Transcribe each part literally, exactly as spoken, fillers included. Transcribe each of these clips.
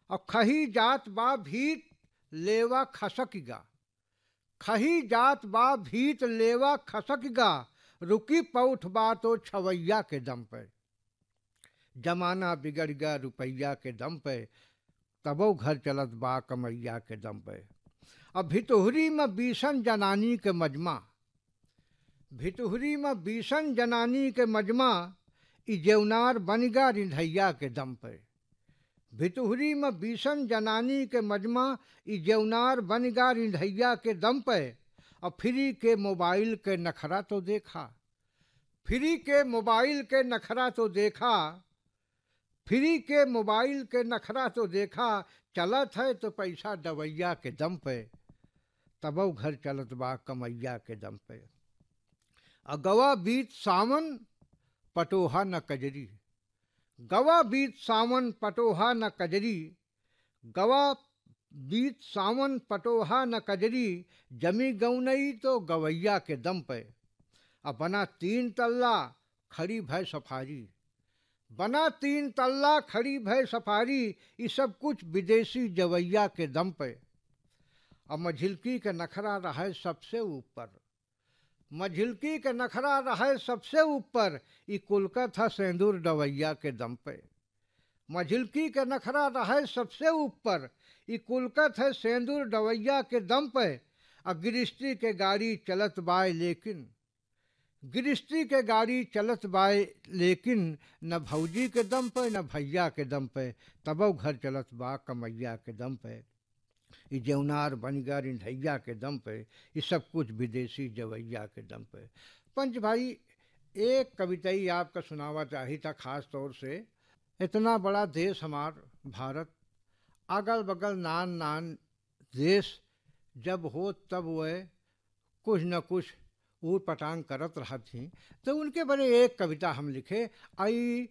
और खही जात बा भीत लेवा खसकगा, खही जात बा भीत लेवा खसकगा, रुकी पौठ बा तो छवैया के दम पे। जमाना बिगड़ गया रुपैया के दम पे, तबो घर चलत बा कमैया के दम पे। अब भितुहरी में बीसन जनानी के मजमा, भितुहरी में बीसन जनानी के मजमा, ई जेवनार बनिगा रिंधैया के दम पे। भितुहरी में बीसन जनानी के मजमा, ई जेवनार बनिगा रिंधैया के दम पे। और फ्री के मोबाइल के नखरा तो देखा, फ्री के मोबाइल के नखरा तो देखा, फ्री के मोबाइल के नखरा तो देखा, चलत है तो पैसा दवैया के दम पे, तबो घर चलत बा कमैया के दम पे। अगवा बीत सावन पटोहा न कजरी, गवा बीत सावन पटोहा न कजरी, गवा बीत सावन पटोहा न कजरी, जमी गौनई तो गवैया के दम पे। अब बना तीन तल्ला खड़ी भय सफारी, बना तीन तल्ला खड़ी भय सफारी, ये सब कुछ विदेशी जवैया के दम पे। अब मझिलकी के नखरा रहे सबसे ऊपर, मझिलकी के नखरा रहे सबसे ऊपर, ये कुलकत है सेंदूर डवैया के दम पे। मझिलकी के नखरा रहे सबसे ऊपर, ये कुलकत है सेंदूर डवैया के दम पे। और गिरिश्ती के गाड़ी चलत बाय लेकिन, गिरिश्ती के गाड़ी चलत बाय लेकिन, न भौजी के दम पे न भैया के दम पे, तबो घर चलत बा कमैया के दम पे। ये जेवनार बनिगा रिंधैया के दम पे, ये सब कुछ विदेशी जवैया के दम पे। पंच भाई एक कविता ही आपका सुनावा चाहिए था खास तौर से। इतना बड़ा देश हमार भारत, अगल बगल नान नान देश जब हो तब वह कुछ न कुछ ऊट पटांग करत रहा थी, तो उनके बड़े एक कविता हम लिखे। आई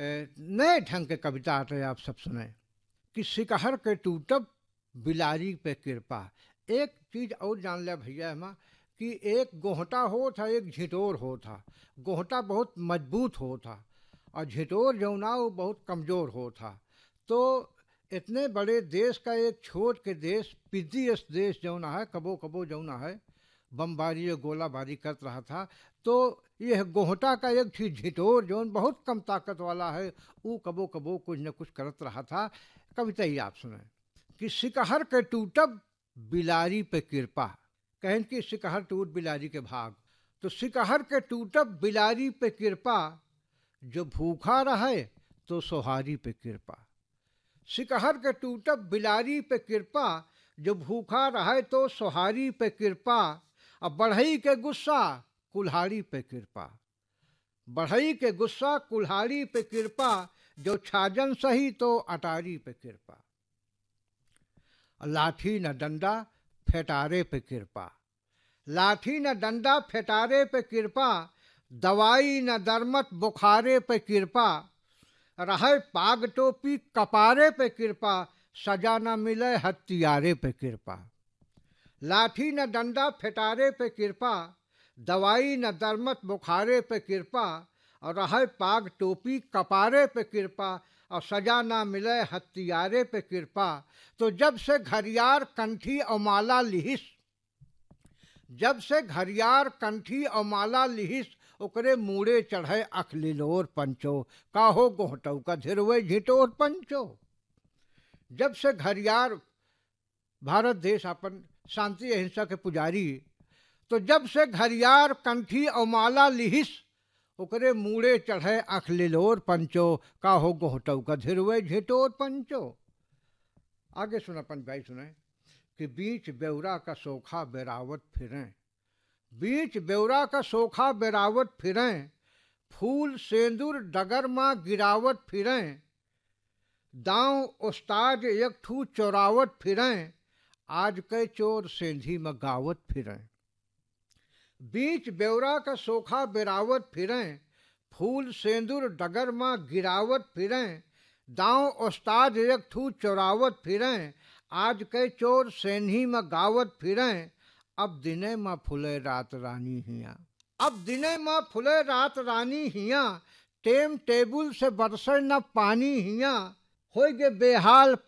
नए ढंग के कविता आते आप सब सुने कि शिकहर के टूटब बिलारी पे कृपा। एक चीज और जान लिया भैया हम कि एक गोहटा हो था, एक झिटोर हो था। गोहटा बहुत मजबूत हो था और झिटोर जौना वो बहुत कमज़ोर हो था। तो इतने बड़े देश का एक छोट के देश, पिदियस देश जौना है, कबो कबो जौना है बमबारी गोलाबारी करत रहा था। तो यह गोहटा का एक थी झिटोर जौन बहुत कम ताकत वाला है, वो कबो कबो कुछ न कुछ करत रहा था। कविता ही आप सुने कि शिकहर के टूटब बिलारी पे कृपा। कहें कि शिकहर टूट बिलारी के भाग, तो शिकहर के टूटब बिलारी पे कृपा, जो भूखा रहे तो सोहारी पे कृपा। शिकहर के टूटब बिलारी पे कृपा, जो भूखा रहे तो सोहारी पे कृपा। अब बढ़ई के गुस्सा कुल्हाड़ी पे कृपा, बढ़ई के गुस्सा कुल्हाड़ी पे कृपा, जो छाजन सही तो अटारी पे कृपा। लाठी न डंडा फेटारे पे कृपा, लाठी न डंडा फेटारे पे कृपा, दवाई न दरमत बुखारे पे कृपा। रहे पाग टोपी कपारे पे कृपा, सजा न मिले हथियारे पे कृपा। लाठी न डंडा फेटारे पे कृपा, दवाई न दरमत बुखारे पे कृपा। और रहे पाग टोपी कपारे पे कृपा, और सजा ना मिले हथियारे पे कृपा। तो जब से घरियार कंठी और माला लिहिस, जब से घरियार कंठी और माला लिहिस, ओकरे मूड़े चढ़े अखलिलोर पंचो, काहो गोहटौ का धिरवे झिटोर पंचो। जब से घरियार, भारत देश अपन शांति अहिंसा के पुजारी, तो जब से घरियार कंठी और माला लिहिस, ओकरे मूड़े चढ़े अखलिलोर पंचो, काहो गोहटौ का धिरवे झिटोर पंचो। आगे सुना पंच भाई सुने कि बीच बेवरा का सोखा बेरावत फिरें, बीच बेवरा का सोखा बेरावत फिरें, फूल सेंदूर डगर माँ गिरावत फिरें, दांव उस्ताद एक ठू चोरावत फिरें, आज के चोर सेंधी में गावत फिरें। बीच बेवरा का सोखा बेरावत फिरें, फूल सेंदूर डगर माँ गिरावत फिरें, दांव उस्ताद एक ठू चोरावत फिरें, आज के चोर सेंधी में गावत फिरें। अब दिने माँ फुले रात रानी हिया, अब दिने माँ फुले रात रानी हिया, टेम टेबुल से बरसे न पानी हिया, होय गे बेहाल